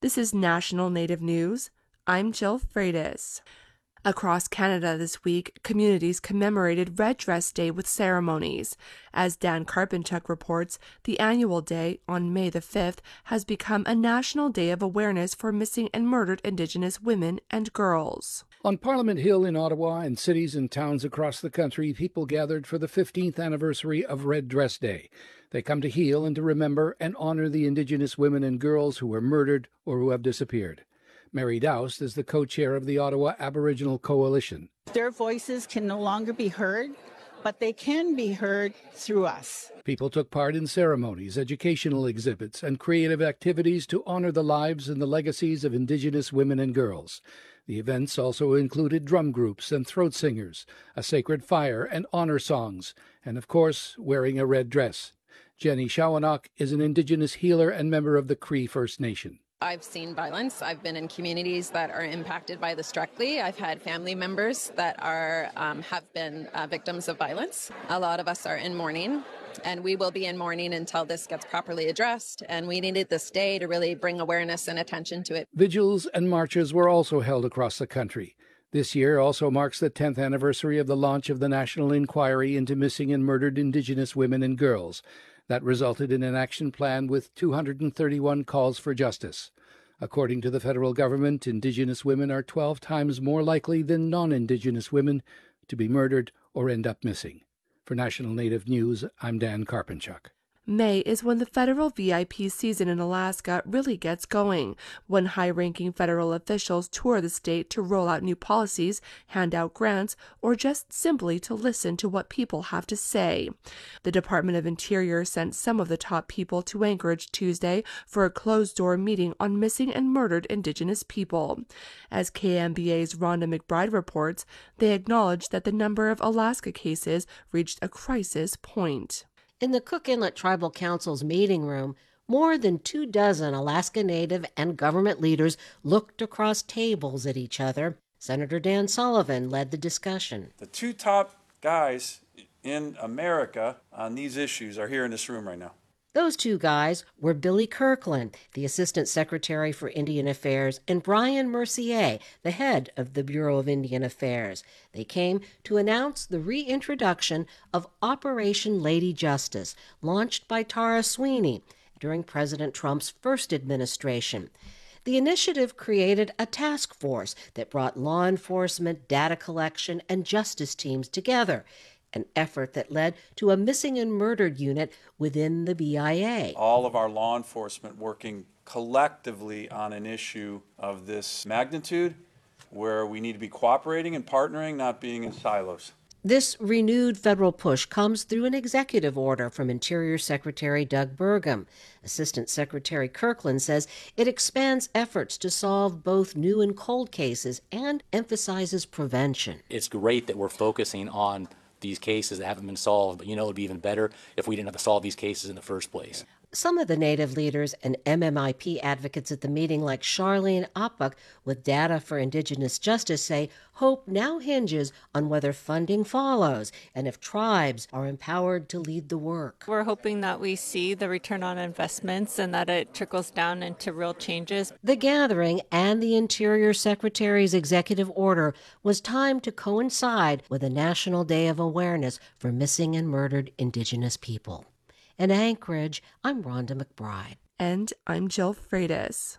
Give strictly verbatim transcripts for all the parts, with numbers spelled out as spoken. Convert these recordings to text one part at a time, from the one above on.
This is National Native News. I'm Jill Freitas. Across Canada this week, communities commemorated Red Dress Day with ceremonies. As Dan Karpenchuk reports, the annual day, on May the fifth, has become a national day of awareness for missing and murdered Indigenous women and girls. On Parliament Hill in Ottawa and cities and towns across the country, people gathered for the fifteenth anniversary of Red Dress Day. They come to heal and to remember and honor the Indigenous women and girls who were murdered or who have disappeared. Mary Doust is the co-chair of the Ottawa Aboriginal Coalition. Their voices can no longer be heard, but they can be heard through us. People took part in ceremonies, educational exhibits, and creative activities to honor the lives and the legacies of Indigenous women and girls. The events also included drum groups and throat singers, a sacred fire and honor songs, and of course, wearing a red dress. Jenny Shawanok is an Indigenous healer and member of the Cree First Nation. I've seen violence. I've been in communities that are impacted by this directly. I've had family members that are um, have been uh, victims of violence. A lot of us are in mourning, and we will be in mourning until this gets properly addressed, and we needed this day to really bring awareness and attention to it. Vigils and marches were also held across the country. This year also marks the tenth anniversary of the launch of the National Inquiry into Missing and Murdered Indigenous Women and Girls. That resulted in an action plan with two hundred thirty-one calls for justice. According to the federal government, Indigenous women are twelve times more likely than non-Indigenous women to be murdered or end up missing. For National Native News, I'm Dan Karpenchuk. May is when the federal V I P season in Alaska really gets going, when high-ranking federal officials tour the state to roll out new policies, hand out grants, or just simply to listen to what people have to say. The Department of Interior sent some of the top people to Anchorage Tuesday for a closed-door meeting on missing and murdered Indigenous people. As K M B A's Rhonda McBride reports, they acknowledged that the number of Alaska cases reached a crisis point. In the Cook Inlet Tribal Council's meeting room, more than two dozen Alaska Native and government leaders looked across tables at each other. Senator Dan Sullivan led the discussion. The two top guys in America on these issues are here in this room right now. Those two guys were Billy Kirkland, the Assistant Secretary for Indian Affairs, and Brian Mercier, the head of the Bureau of Indian Affairs. They came to announce the reintroduction of Operation Lady Justice, launched by Tara Sweeney during President Trump's first administration. The initiative created a task force that brought law enforcement, data collection, and justice teams together, an effort that led to a missing and murdered unit within the B I A. All of our law enforcement working collectively on an issue of this magnitude, where we need to be cooperating and partnering, not being in silos. This renewed federal push comes through an executive order from Interior Secretary Doug Burgum. Assistant Secretary Kirkland says it expands efforts to solve both new and cold cases and emphasizes prevention. It's great that we're focusing on these cases that haven't been solved, but you know it would be even better if we didn't have to solve these cases in the first place. Some of the Native leaders and M M I P advocates at the meeting, like Charlene Apuk with Data for Indigenous Justice, say hope now hinges on whether funding follows and if tribes are empowered to lead the work. We're hoping that we see the return on investments and that it trickles down into real changes. The gathering and the Interior Secretary's executive order was timed to coincide with a National Day of Awareness for Missing and Murdered Indigenous People. In Anchorage, I'm Rhonda McBride. And I'm Jill Freitas.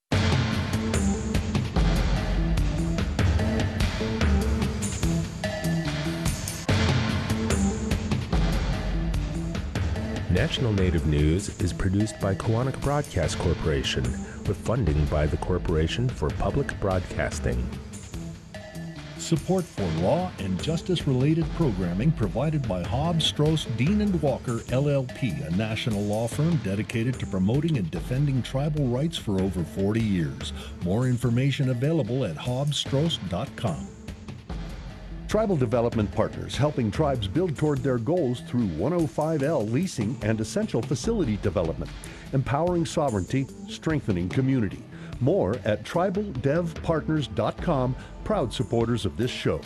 National Native News is produced by Koahnic Broadcast Corporation with funding by the Corporation for Public Broadcasting. Support for law and justice-related programming provided by Hobbs, Strauss, Dean and Walker, L L P, a national law firm dedicated to promoting and defending tribal rights for over forty years. More information available at hobbs strauss dot com. Tribal Development Partners, helping tribes build toward their goals through one oh five L leasing and essential facility development, empowering sovereignty, strengthening community. More at tribal dev partners dot com, proud supporters of this show.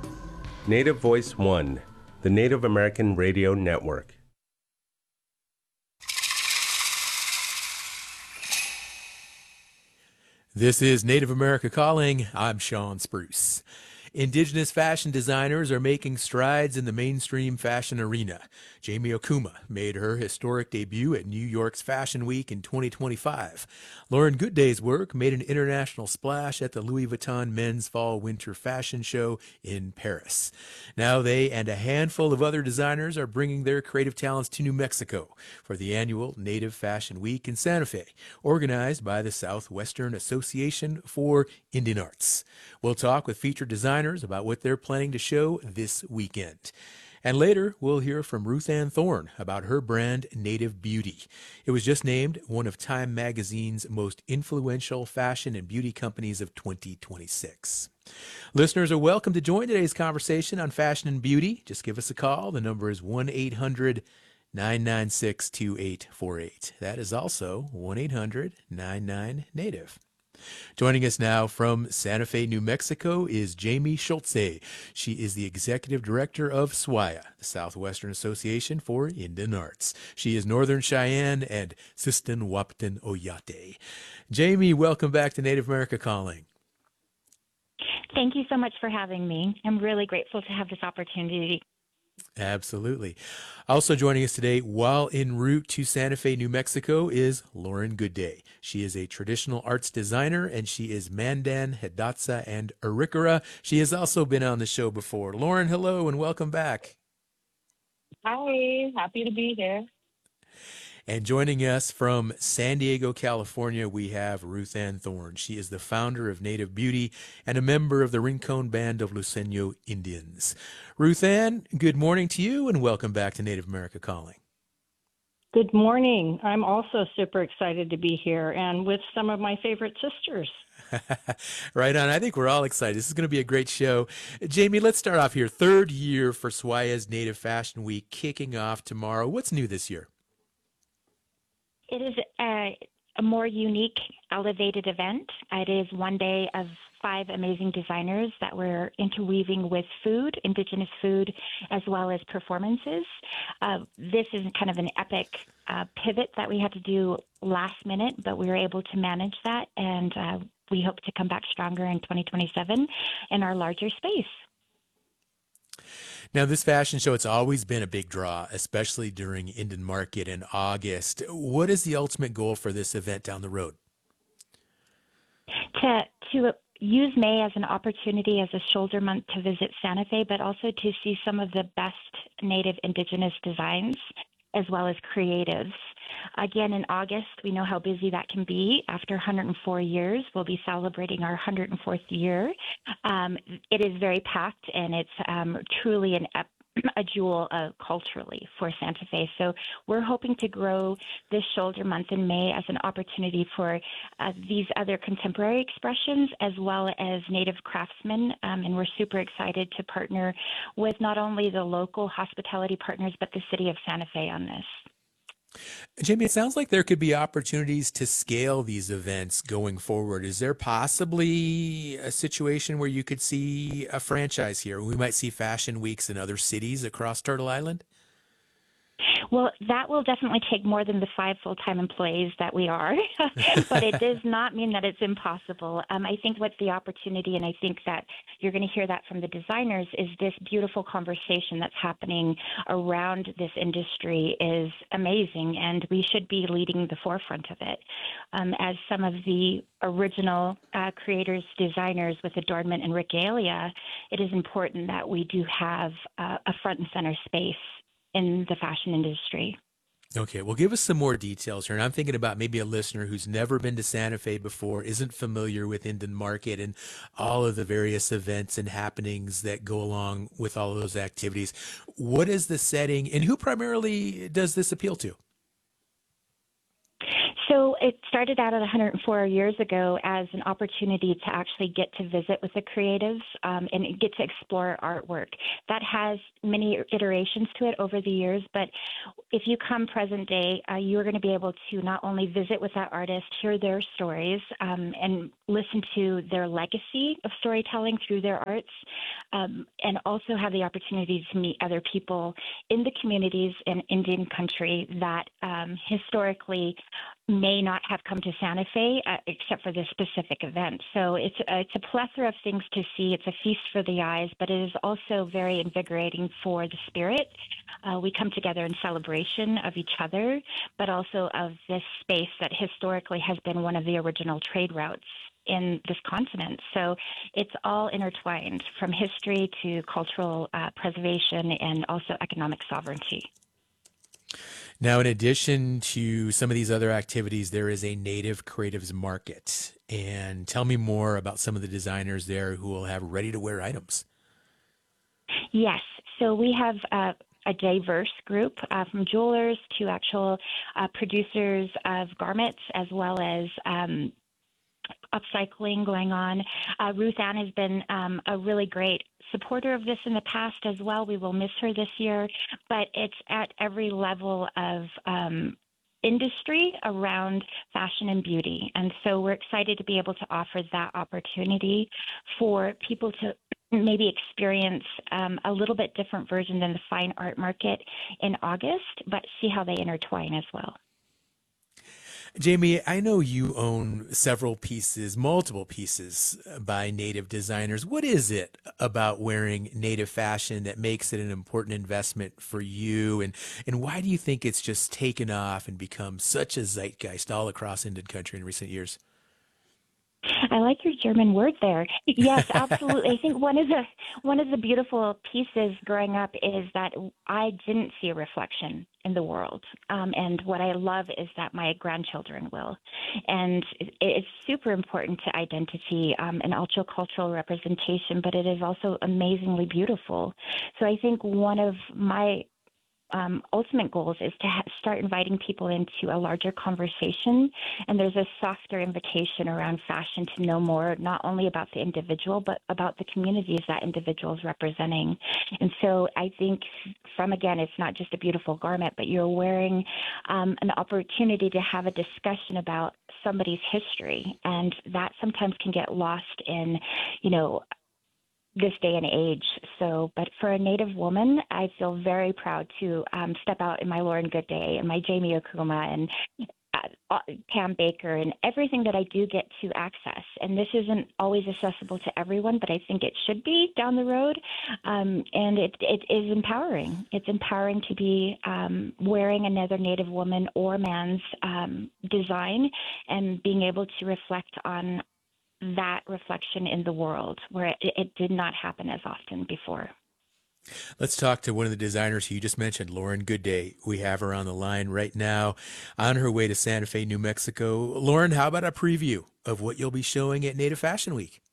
Native Voice One, the Native American Radio Network. This is Native America Calling. I'm Sean Spruce. Indigenous fashion designers are making strides in the mainstream fashion arena. Jamie Okuma made her historic debut at New York's Fashion Week in twenty twenty-five. Lauren Goodday's work made an international splash at the Louis Vuitton Men's Fall-Winter Fashion Show in Paris. Now they and a handful of other designers are bringing their creative talents to New Mexico for the annual Native Fashion Week in Santa Fe, organized by the Southwestern Association for Indian Arts. We'll talk with featured designers about what they're planning to show this weekend. And later, we'll hear from Ruth Ann Thorne about her brand, Native Beauty. It was just named one of Time Magazine's most influential fashion and beauty companies of twenty twenty-six. Listeners are welcome to join today's conversation on fashion and beauty. Just give us a call. The number is one eight hundred nine nine six two eight four eight. That is also one eight hundred nine nine native. Joining us now from Santa Fe, New Mexico is Jamie Schultze. She is the executive director of S W A Y A, the Southwestern Association for Indian Arts. She is Northern Cheyenne and Sistan Wapton Oyate. Jamie, welcome back to Native America Calling. Thank you so much for having me. I'm really grateful to have this opportunity. Absolutely. Also joining us today while en route to Santa Fe, New Mexico is Lauren Goodday. She is a traditional arts designer and she is Mandan, Hidatsa, and Arikara. She has also been on the show before. Lauren, hello and welcome back. Hi, happy to be here. And joining us from San Diego, California, we have Ruth Ann Thorne. She is the founder of Native Beauty and a member of the Rincon Band of Luiseño Indians. Ruth Ann, good morning to you and welcome back to Native America Calling. Good morning. I'm also super excited to be here and with some of my favorite sisters. Right on. I think we're all excited. This is going to be a great show. Jamie, let's start off here. Third year for S W A Y A's Native Fashion Week kicking off tomorrow. What's new this year? It is a, a more unique, elevated event. It is one day of five amazing designers that we're interweaving with food, indigenous food, as well as performances. Uh, this is kind of an epic uh, pivot that we had to do last minute, but we were able to manage that, and uh, we hope to come back stronger in twenty twenty-seven in our larger space. Now, this fashion show, it's always been a big draw, especially during Indian Market in August. What is the ultimate goal for this event down the road? To to use May as an opportunity as a shoulder month to visit Santa Fe, but also to see some of the best Native Indigenous designs as well as creatives. Again, in August, we know how busy that can be. After one hundred four years, we'll be celebrating our one hundred fourth year. Um, it is very packed, and it's um, truly an ep- a jewel uh, culturally for Santa Fe. So we're hoping to grow this shoulder month in May as an opportunity for uh, these other contemporary expressions as well as Native craftsmen. Um, and we're super excited to partner with not only the local hospitality partners, but the city of Santa Fe on this. Jamie, it sounds like there could be opportunities to scale these events going forward. Is there possibly a situation where you could see a franchise here? We might see fashion weeks in other cities across Turtle Island? Well, that will definitely take more than the five full-time employees that we are, but it does not mean that it's impossible. Um, I think what the opportunity, and I think that you're going to hear that from the designers, is this beautiful conversation that's happening around this industry is amazing, and we should be leading the forefront of it. Um, as some of the original uh, creators, designers with adornment and regalia, it is important that we do have uh, a front and center space in the fashion industry. Okay, well, give us some more details here. And I'm thinking about maybe a listener who's never been to Santa Fe before, isn't familiar with Indian Market and all of the various events and happenings that go along with all of those activities. What is the setting, and who primarily does this appeal to? So it started out at one hundred four years ago as an opportunity to actually get to visit with the creatives um, and get to explore artwork. That has many iterations to it over the years, but if you come present day, uh, you're going to be able to not only visit with that artist, hear their stories, um, and listen to their legacy of storytelling through their arts, um, and also have the opportunity to meet other people in the communities in Indian country that um, historically may not have come to Santa Fe uh, except for this specific event. So it's uh, it's a plethora of things to see. It's a feast for the eyes, but it is also very invigorating for the spirit. Uh, we come together in celebration of each other, but also of this space that historically has been one of the original trade routes in this continent. So it's all intertwined, from history to cultural uh, preservation and also economic sovereignty. Now, in addition to some of these other activities, there is a Native Creatives Market. And tell me more about some of the designers there who will have ready-to-wear items. Yes. So we have uh, a diverse group uh, from jewelers to actual uh, producers of garments, as well as um, upcycling going on. Uh, Ruth Ann has been um, a really great supporter of this in the past as well. We will miss her this year, but it's at every level of um, industry around fashion and beauty. And so we're excited to be able to offer that opportunity for people to maybe experience um, a little bit different version than the fine art market in August, but see how they intertwine as well. Jamie, I know you own several pieces, multiple pieces by Native designers. What is it about wearing Native fashion that makes it an important investment for you? And, and why do you think it's just taken off and become such a zeitgeist all across Indian country in recent years? I like your German word there. Yes, absolutely. I think one of the one of the beautiful pieces growing up is that I didn't see a reflection in the world, um, and what I love is that my grandchildren will. And it, it's super important to identity um, and also cultural representation, but it is also amazingly beautiful. So I think one of my Um, ultimate goals is to ha- start inviting people into a larger conversation, and there's a softer invitation around fashion to know more, not only about the individual, but about the communities that individual is representing. And so I think from, again, it's not just a beautiful garment, but you're wearing um, an opportunity to have a discussion about somebody's history, and that sometimes can get lost in, you know, this day and age. So, but for a Native woman, I feel very proud to um, step out in my Lauren Goodday and my Jamie Okuma and uh, Pam Baker and everything that I do get to access. And this isn't always accessible to everyone, but I think it should be down the road. Um, and it, it is empowering. It's empowering to be um, wearing another Native woman or man's um, design and being able to reflect on that reflection in the world where it, it did not happen as often before. Let's talk to one of the designers who you just mentioned, Lauren Goodday. We have her on the line right now on her way to Santa Fe, New Mexico. Lauren, how about a preview of what you'll be showing at Native Fashion Week?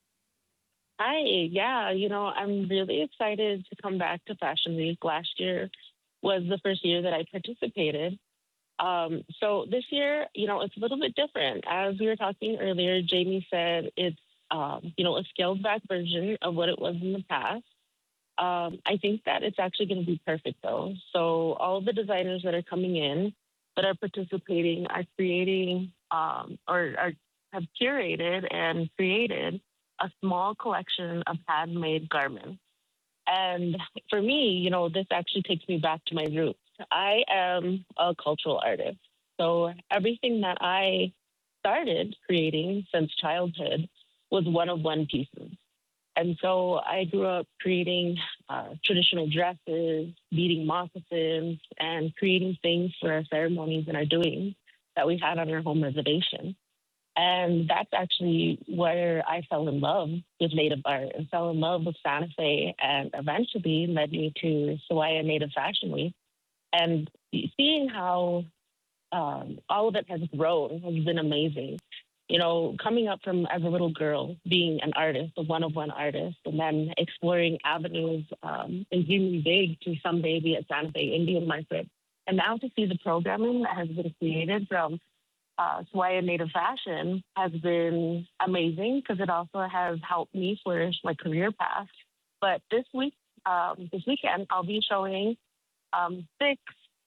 Hi, yeah, you know, I'm really excited to come back to Fashion Week. Last year was the first year that I participated. Um, so this year, you know, it's a little bit different. As we were talking earlier, Jamie said it's, um, you know, a scaled back version of what it was in the past. Um, I think that it's actually going to be perfect, though. So all of the designers that are coming in, that are participating, are creating um, or are, have curated and created a small collection of handmade garments. And for me, you know, this actually takes me back to my roots. I am a cultural artist. So everything that I started creating since childhood was one-of-one pieces. And so I grew up creating uh, traditional dresses, beading moccasins, and creating things for our ceremonies and our doings that we had on our home reservation. And that's actually where I fell in love with Native art and fell in love with Santa Fe, and eventually led me to Sawaya Native Fashion Week. And seeing how um, all of it has grown has been amazing. You know, coming up from as a little girl, being an artist, a one-of-one artist, and then exploring avenues um, and dreaming big to someday be at Santa Fe Indian Market. And now to see the programming that has been created from uh, Sawaya Native Fashion has been amazing, because it also has helped me flourish my career path. But this week, um, this weekend, I'll be showing Um, six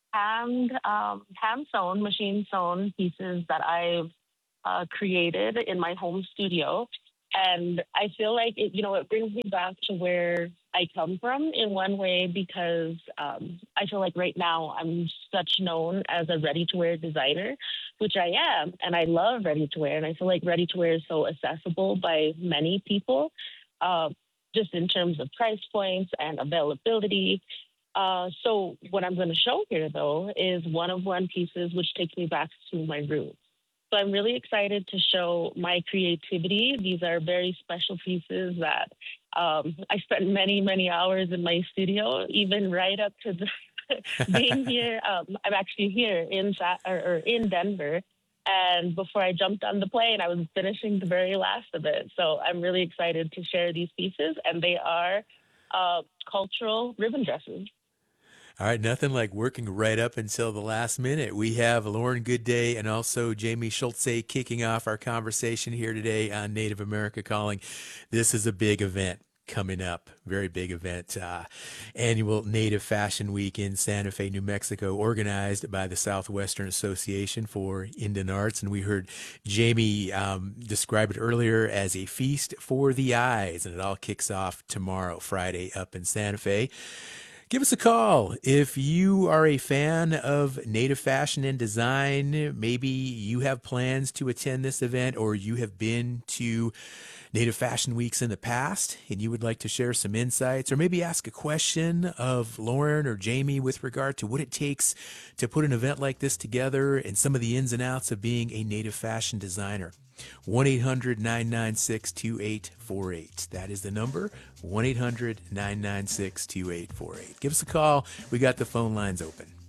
hand um, hand sewn, machine sewn pieces that I've uh, created in my home studio. And I feel like it, you know, it brings me back to where I come from in one way, because um, I feel like right now I'm such known as a ready-to-wear designer, which I am, and I love ready-to-wear. And I feel like ready-to-wear is so accessible by many people, uh, just in terms of price points and availability. Uh, so what I'm going to show here, though, is one-of-one pieces, which takes me back to my roots. So I'm really excited to show my creativity. These are very special pieces that um, I spent many, many hours in my studio, even right up to the being here. Um, I'm actually here in or, or in Denver. And before I jumped on the plane, I was finishing the very last of it. So I'm really excited to share these pieces. And they are uh, cultural ribbon dresses. All right, nothing like working right up until the last minute. We have Lauren Goodday and also Jamie Schultze kicking off our conversation here today on Native America Calling. This is a big event coming up, very big event, uh, annual Native Fashion Week in Santa Fe, New Mexico, organized by the Southwestern Association for Indian Arts. And we heard Jamie um, describe it earlier as a feast for the eyes, and it all kicks off tomorrow, Friday, up in Santa Fe. Give us a call if you are a fan of Native fashion and design. Maybe you have plans to attend this event, or you have been to Native Fashion Weeks in the past and you would like to share some insights, or maybe ask a question of Lauren or Jamie with regard to what it takes to put an event like this together and some of the ins and outs of being a Native fashion designer. one eight hundred nine nine six two eight four eight. That is the number, one eight hundred nine nine six two eight four eight. Give us a call. We got the phone lines open.